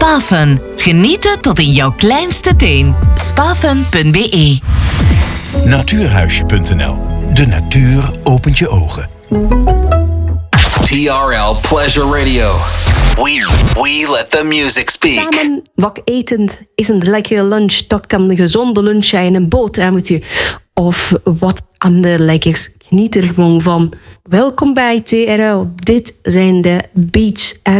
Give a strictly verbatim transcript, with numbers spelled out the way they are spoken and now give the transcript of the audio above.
Spafun. Genieten tot in jouw kleinste teen. spafun punt b e. Natuurhuisje punt n l. De natuur opent je ogen. T R L Pleasure Radio. We, we let the music speak. Samen wat eten is een lekkere lunch. Dat kan een gezonde lunch zijn, een boterhammetje of wat ander lekkers. Geniet er gewoon van. Welkom bij T R L. Dit zijn de Beats uit